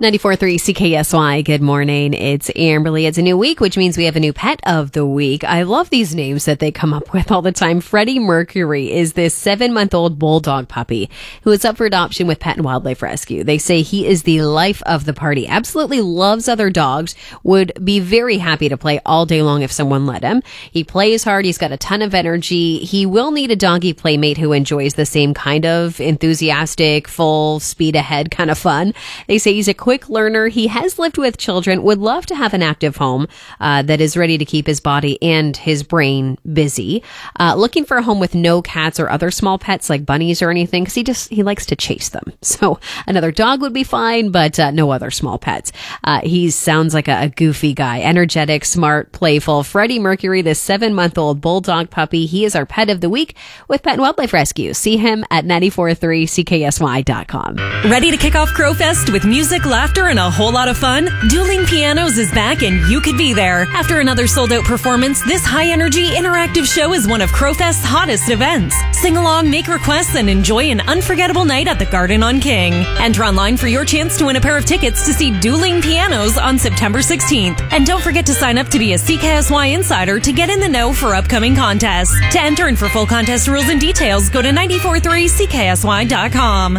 94.3 CKSY. Good morning. It's Amberly. It's a new week, which means we have a new pet of the week. I love these names that they come up with all the time. Freddie Mercury is this 7-month-old bulldog puppy who is up for adoption with Pet and Wildlife Rescue. They say he is the life of the party. Absolutely loves other dogs. Would be very happy to play all day long if someone let him. He plays hard. He's got a ton of energy. He will need a doggy playmate who enjoys the same kind of enthusiastic, full speed ahead kind of fun. They say he's a quick learner. He has lived with children, would love to have an active home that is ready to keep his body and his brain busy. Looking for a home with no cats or other small pets like bunnies or anything, because he likes to chase them. So another dog would be fine, but no other small pets. He sounds like a goofy guy, energetic, smart, playful. Freddie Mercury, this 7-month-old bulldog puppy. He is our pet of the week with Pet and Wildlife Rescue. See him at 943CKSY.com. Ready to kick off Crowfest with music, laughter, and a whole lot of fun? Dueling Pianos is back and you could be there. After another sold-out performance, this high-energy interactive show is one of Crowfest's hottest events. Sing along, make requests, and enjoy an unforgettable night at the Garden on King. Enter online for your chance to win a pair of tickets to see Dueling Pianos on September 16th. And don't forget to sign up to be a CKSY Insider to get in the know for upcoming contests. To enter and for full contest rules and details, go to 943CKSY.com.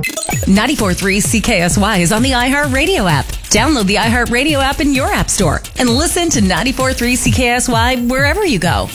94.3 CKSY is on the iHeartRadio app. Download the iHeartRadio app in your app store and listen to 94.3 CKSY wherever you go.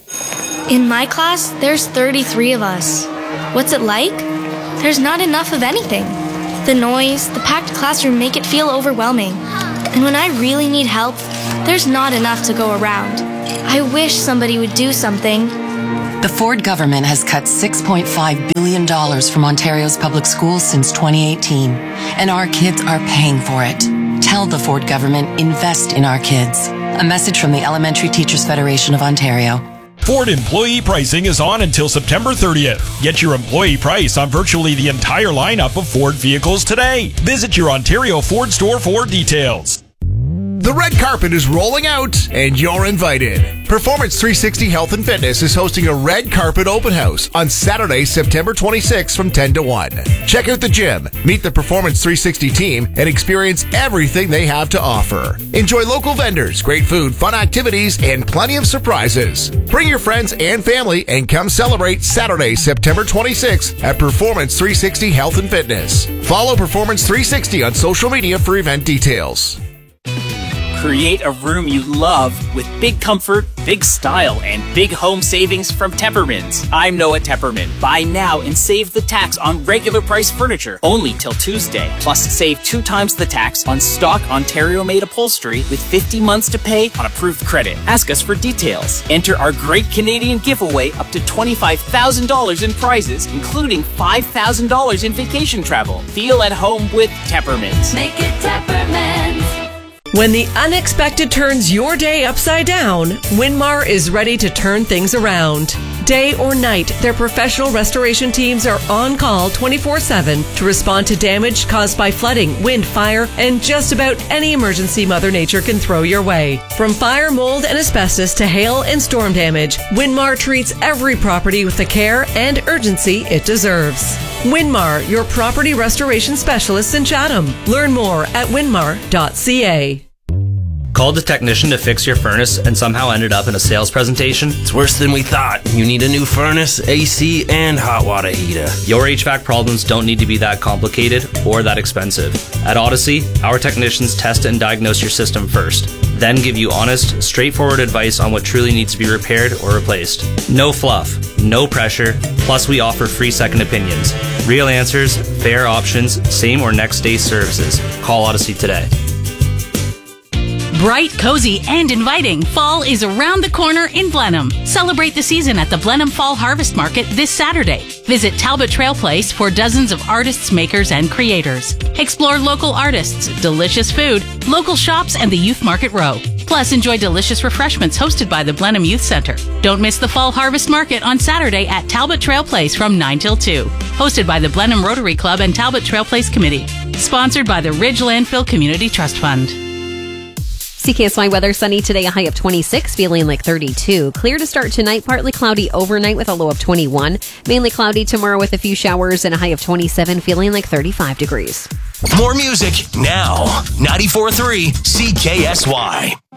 In my class, there's 33 of us. What's it like? There's not enough of anything. The noise, the packed classroom make it feel overwhelming. And when I really need help, there's not enough to go around. I wish somebody would do something. The Ford government has cut $6.5 billion from Ontario's public schools since 2018, and our kids are paying for it. Tell the Ford government, invest in our kids. A message from the Elementary Teachers Federation of Ontario. Ford employee pricing is on until September 30th. Get your employee price on virtually the entire lineup of Ford vehicles today. Visit your Ontario Ford store for details. The red carpet is rolling out, and you're invited. Performance 360 Health and Fitness is hosting a red carpet open house on Saturday, September 26th from 10 to 1. Check out the gym, meet the Performance 360 team, and experience everything they have to offer. Enjoy local vendors, great food, fun activities, and plenty of surprises. Bring your friends and family and come celebrate Saturday, September 26th at Performance 360 Health and Fitness. Follow Performance 360 on social media for event details. Create a room you love with big comfort, big style, and big home savings from Teppermans. I'm Noah Tepperman. Buy now and save the tax on regular price furniture only till Tuesday. Plus, save 2 times the tax on stock Ontario-made upholstery with 50 months to pay on approved credit. Ask us for details. Enter our great Canadian giveaway up to $25,000 in prizes, including $5,000 in vacation travel. Feel at home with Teppermans. Make it Teppermans. When the unexpected turns your day upside down, Winmar is ready to turn things around. Day or night, their professional restoration teams are on call 24/7 to respond to damage caused by flooding, wind, fire, and just about any emergency Mother Nature can throw your way. From fire, mold, and asbestos to hail and storm damage, Winmar treats every property with the care and urgency it deserves. Winmar, your property restoration specialists in Chatham. Learn more at winmar.ca. Called a technician to fix your furnace and somehow ended up in a sales presentation? It's worse than we thought. You need a new furnace, AC, and hot water heater. Your HVAC problems don't need to be that complicated or that expensive. At Odyssey, our technicians test and diagnose your system first, then give you honest, straightforward advice on what truly needs to be repaired or replaced. No fluff, no pressure, plus we offer free second opinions. Real answers, fair options, same or next day services. Call Odyssey today. Bright, cozy, and inviting, fall is around the corner in Blenheim. Celebrate the season at the Blenheim Fall Harvest Market this Saturday. Visit Talbot Trail Place for dozens of artists, makers, and creators. Explore local artists, delicious food, local shops, and the Youth Market Row. Plus, enjoy delicious refreshments hosted by the Blenheim Youth Center. Don't miss the Fall Harvest Market on Saturday at Talbot Trail Place from 9 till 2. Hosted by the Blenheim Rotary Club and Talbot Trail Place Committee. Sponsored by the Ridge Landfill Community Trust Fund. CKSY weather, sunny today, a high of 26, feeling like 32. Clear to start tonight, partly cloudy overnight with a low of 21. Mainly cloudy tomorrow with a few showers and a high of 27, feeling like 35 degrees. More music now. 94.3 CKSY.